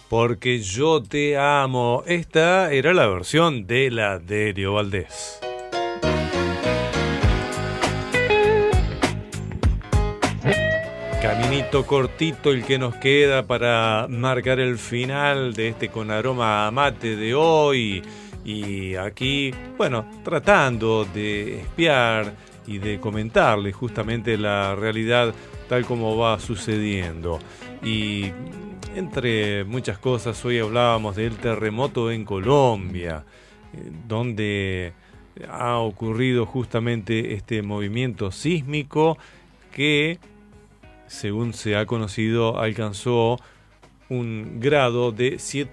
Porque yo te amo. Esta era la versión de la Delio Valdés. Caminito cortito el que nos queda para marcar el final de este Con Aroma a Mate de hoy. Y aquí, bueno, tratando de espiar y de comentarles justamente la realidad tal como va sucediendo. Y entre muchas cosas, hoy hablábamos del terremoto en Colombia, donde ha ocurrido justamente este movimiento sísmico que, según se ha conocido, alcanzó un grado de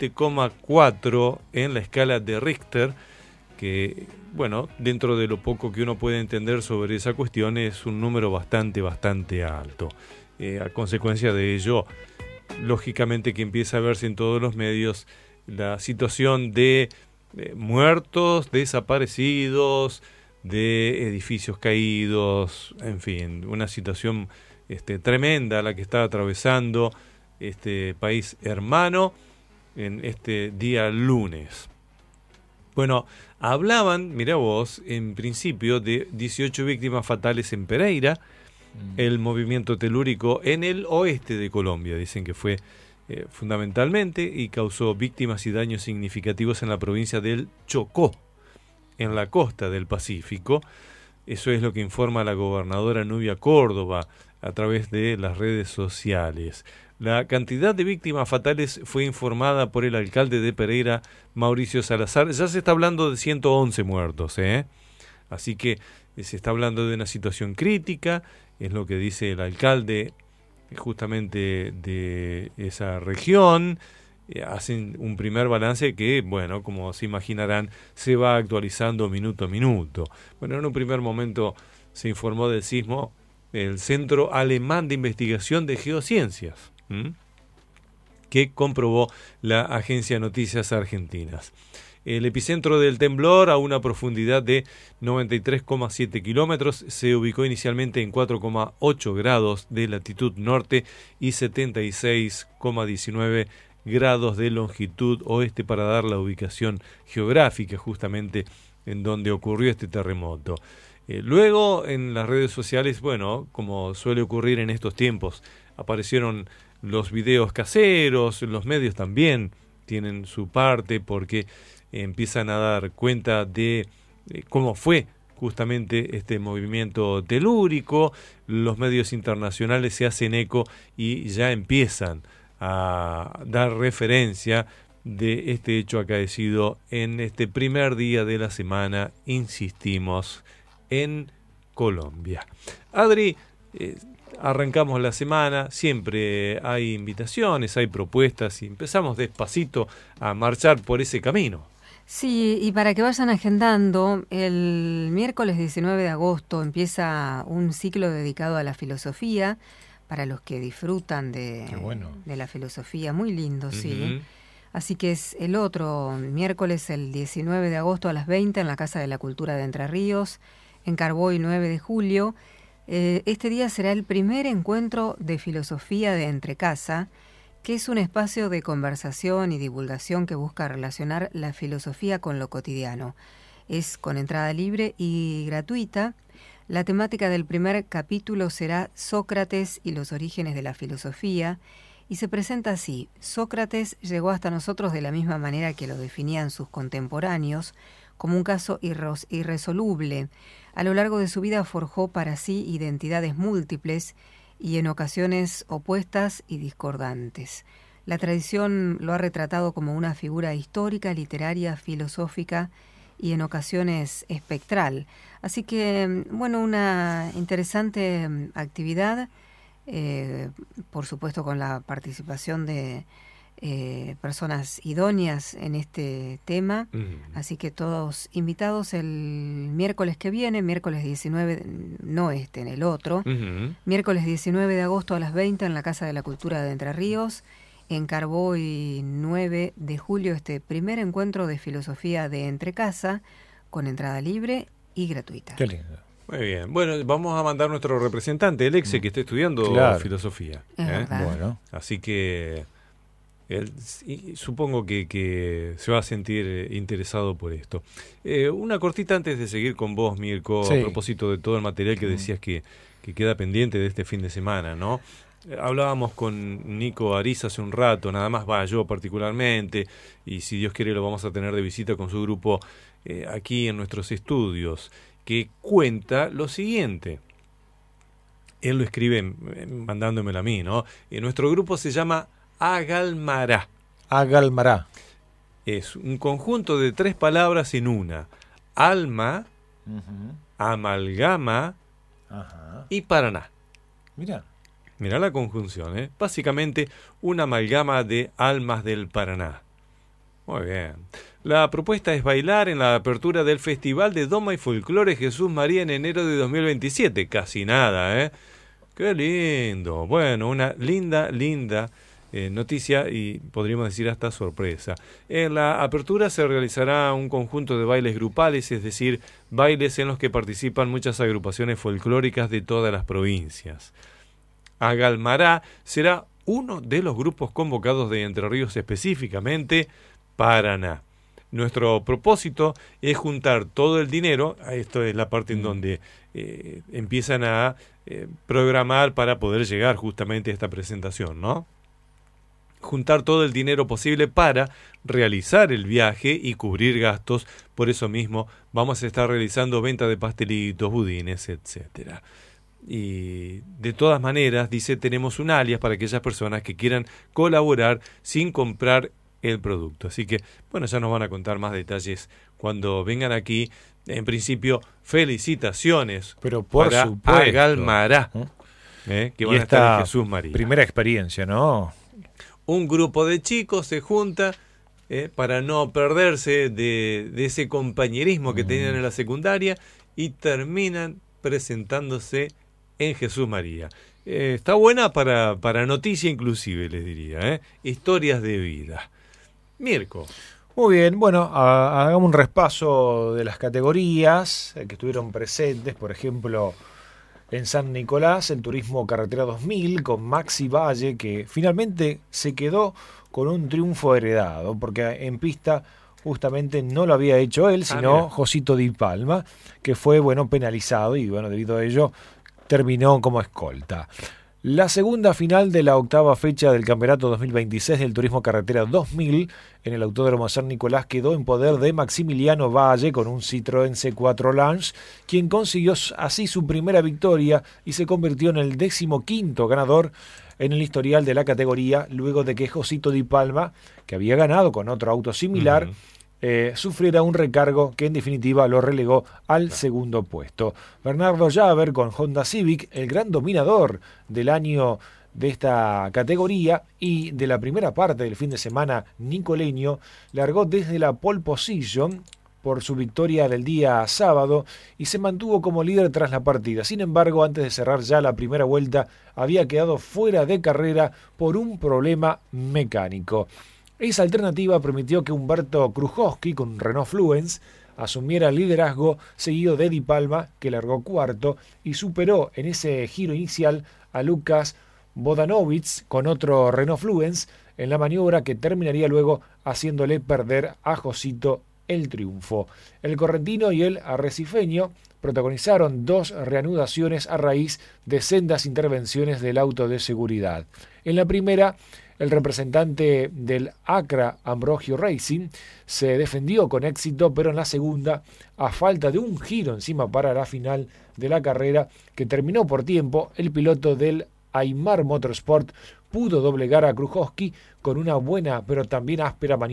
7,4 en la escala de Richter, que, bueno, dentro de lo poco que uno puede entender sobre esa cuestión, es un número bastante alto. A consecuencia de ello, lógicamente que empieza a verse en todos los medios la situación de muertos, desaparecidos, de edificios caídos, en fin, una situación tremenda la que está atravesando este país hermano en este día lunes. Bueno, hablaban, mirá vos, en principio de 18 víctimas fatales en Pereira, el movimiento telúrico en el oeste de Colombia, dicen que fue fundamentalmente, y causó víctimas y daños significativos en la provincia del Chocó, en la costa del Pacífico. Eso es lo que informa la gobernadora Nubia Córdoba a través de las redes sociales. La cantidad de víctimas fatales fue informada por el alcalde de Pereira, Mauricio Salazar. Ya se está hablando de 111 muertos, Así que se está hablando de una situación crítica, es lo que dice el alcalde justamente de esa región. Hacen un primer balance que, bueno, como se imaginarán, se va actualizando minuto a minuto. Bueno, en un primer momento se informó del sismo el Centro Alemán de Investigación de Geociencias, que comprobó la agencia Noticias Argentinas. El epicentro del temblor, a una profundidad de 93,7 kilómetros, se ubicó inicialmente en 4,8 grados de latitud norte y 76,19 grados de longitud oeste, para dar la ubicación geográfica justamente en donde ocurrió este terremoto. Luego, en las redes sociales, bueno, como suele ocurrir en estos tiempos, aparecieron los videos caseros, los medios también tienen su parte, porque empiezan a dar cuenta de cómo fue justamente este movimiento telúrico. Los medios internacionales se hacen eco y ya empiezan a dar referencia de este hecho acaecido en este primer día de la semana, insistimos, en Colombia. Adri, arrancamos la semana, siempre hay invitaciones, hay propuestas y empezamos despacito a marchar por ese camino. Sí, y para que vayan agendando, el miércoles 19 de agosto empieza un ciclo dedicado a la filosofía, para los que disfrutan de la filosofía, muy lindo, sí. Así que es el otro miércoles, el 19 de agosto a las 20, en la Casa de la Cultura de Entre Ríos, en Carboy 9 de julio. Este día será el primer encuentro de filosofía de Entrecasa, que es un espacio de conversación y divulgación que busca relacionar la filosofía con lo cotidiano. Es con entrada libre y gratuita. La temática del primer capítulo será Sócrates y los orígenes de la filosofía, y se presenta así: Sócrates llegó hasta nosotros de la misma manera que lo definían sus contemporáneos, como un caso irresoluble. A lo largo de su vida forjó para sí identidades múltiples y en ocasiones opuestas y discordantes. La tradición lo ha retratado como una figura histórica, literaria, filosófica y en ocasiones espectral. Así que, bueno, una interesante actividad, por supuesto con la participación de personas idóneas en este tema. Así que todos invitados el miércoles que viene, miércoles 19, no en el otro, miércoles 19 de agosto a las 20 en la Casa de la Cultura de Entre Ríos, en Carboy 9 de julio, este primer encuentro de filosofía de Entrecasa, con entrada libre y gratuita. Qué lindo. Muy bien. Bueno, vamos a mandar nuestro representante, el Exe, que está estudiando filosofía. Bueno. Así que Supongo que se va a sentir interesado por esto. Una cortita antes de seguir con vos, Mirko, sí. A propósito de todo el material que decías que queda pendiente de este fin de semana, ¿no? Hablábamos con Nico Ariza hace un rato, nada más yo particularmente, y si Dios quiere lo vamos a tener de visita con su grupo aquí en nuestros estudios, que cuenta lo siguiente. Él lo escribe mandándomelo a mí, ¿no? Nuestro grupo se llama Agalmará. Agalmará. Es un conjunto de 3 palabras en una. Alma, amalgama y Paraná. Mirá la conjunción, ¿eh? Básicamente una amalgama de almas del Paraná. Muy bien. La propuesta es bailar en la apertura del Festival de Doma y Folclore Jesús María en enero de 2027. Casi nada, ¿eh? ¡Qué lindo! Bueno, una linda noticia y podríamos decir hasta sorpresa. En la apertura se realizará un conjunto de bailes grupales, es decir, bailes en los que participan muchas agrupaciones folclóricas de todas las provincias. Agalmará será uno de los grupos convocados de Entre Ríos, específicamente Paraná. Nuestro propósito es juntar todo el dinero, esto es la parte en donde empiezan a programar para poder llegar justamente a esta presentación, ¿no? Juntar todo el dinero posible para realizar el viaje y cubrir gastos. Por eso mismo vamos a estar realizando venta de pastelitos, budines, etcétera. Y de todas maneras, dice, tenemos un alias para aquellas personas que quieran colaborar sin comprar el producto. Así que, bueno, ya nos van a contar más detalles cuando vengan aquí. En principio, felicitaciones. Pero por para supuesto. Agalmará, que van a estar en Jesús María. Primera experiencia, ¿no? Un grupo de chicos se junta para no perderse de ese compañerismo que tenían en la secundaria y terminan presentándose en Jesús María. Está buena para noticia inclusive, les diría. Historias de vida. Mirko. Muy bien, bueno, hagamos un repaso de las categorías que estuvieron presentes, por ejemplo, en San Nicolás, el Turismo Carretera 2000 con Maxi Valle, que finalmente se quedó con un triunfo heredado, porque en pista justamente no lo había hecho él, sino Josito Di Palma, que fue, penalizado y, debido a ello terminó como escolta. La segunda final de la 8ª fecha del Campeonato 2026 del Turismo Carretera 2000 en el Autódromo San Nicolás quedó en poder de Maximiliano Valle con un Citroën C4 Lounge, quien consiguió así su primera victoria y se convirtió en el 15º ganador en el historial de la categoría, luego de que Josito Di Palma, que había ganado con otro auto similar, sufriera un recargo que en definitiva lo relegó al segundo puesto. Bernardo Llaver con Honda Civic, el gran dominador del año de esta categoría y de la primera parte del fin de semana nicoleño, largó desde la pole position por su victoria del día sábado y se mantuvo como líder tras la partida. Sin embargo, antes de cerrar ya la primera vuelta, había quedado fuera de carrera por un problema mecánico. Esa alternativa permitió que Humberto Krujowski con Renault Fluence asumiera el liderazgo, seguido de Di Palma, que largó cuarto y superó en ese giro inicial a Lukas Bodanovich con otro Renault Fluence en la maniobra que terminaría luego haciéndole perder a Josito el triunfo. El correntino y el arrecifeño protagonizaron 2 reanudaciones a raíz de sendas intervenciones del auto de seguridad. En la primera, el representante del Acra Ambrogio Racing se defendió con éxito, pero en la segunda, a falta de un giro encima para la final de la carrera, que terminó por tiempo, el piloto del Aymar Motorsport pudo doblegar a Krujowski con una buena pero también áspera maniobra